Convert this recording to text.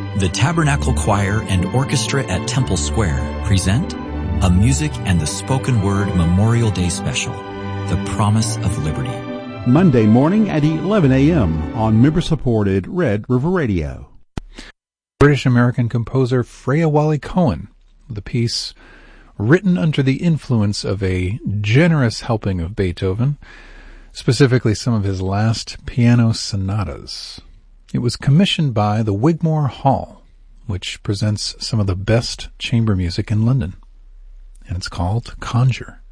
The Tabernacle Choir and Orchestra at Temple Square present a Music and the Spoken Word Memorial Day Special, The Promise of Liberty. Monday morning at 11 a.m. on member-supported Red River Radio. British-American composer Freya Wally-Cohen, with a piece written under the influence of a generous helping of Beethoven, specifically some of his last piano sonatas. It was commissioned by the Wigmore Hall, which presents some of the best chamber music in London, and it's called Conjure.